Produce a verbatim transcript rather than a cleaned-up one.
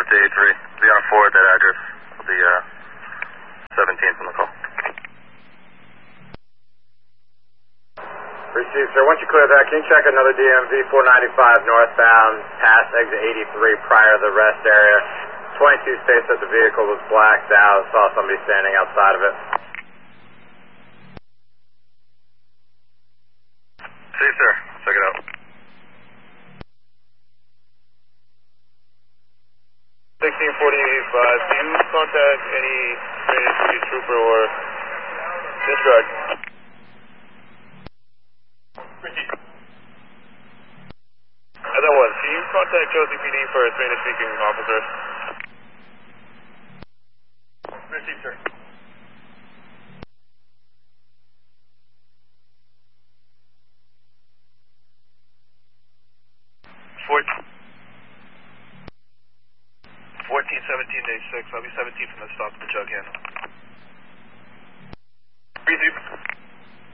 to eighty-three. Be on four at that address. I'll be uh, seventeenth on the call. Received, sir. Once you clear that, can you check another D M V four ninety-five northbound past exit eighty-three prior to the rest area? twenty-two states that the vehicle was blacked out. Saw somebody standing outside of it. See, sir. Check it out. sixteen forty eighty-five, do you contact any Spanish City trooper or dispatch? Other one, can you contact Chelsea P D for a Spanish speaking officer? Received, sir. fourteen seventeen day six, I'll be seventeen from the stop to the jug handle.